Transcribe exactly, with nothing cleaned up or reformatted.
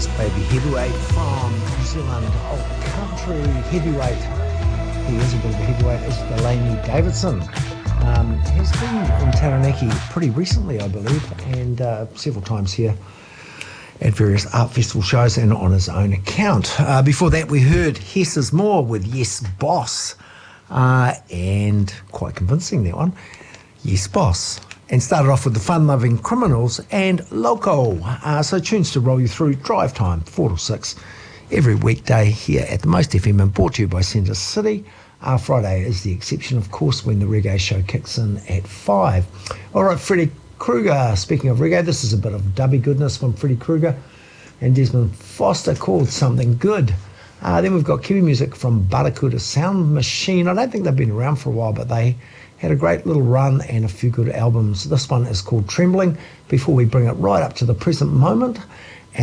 Baby Heavyweight from New Zealand, old country heavyweight. He is a bit of a heavyweight, is Delaney Davidson. Um, he's been in Taranaki pretty recently, I believe, and uh, several times here at various art festival shows and on his own account. Uh, before that, we heard Hess Is More with Yes Boss, uh, and quite convincing, that one, Yes Boss. And started off with the Fun-Loving Criminals and Loco. Uh, so tunes to roll you through drive time, four to six, every weekday here at the Most F M, and brought to you by Centre City. Uh, Friday is the exception, of course, when the reggae show kicks in at five. All right, Freddie Krueger. Speaking of reggae, this is a bit of dubby goodness from Freddie Krueger and Desmond Foster called Something Good. Uh, then we've got Kiwi music from Barracuda Sound Machine. I don't think they've been around for a while, but they had a great little run and a few good albums. This one is called Trembling, before we bring it right up to the present moment.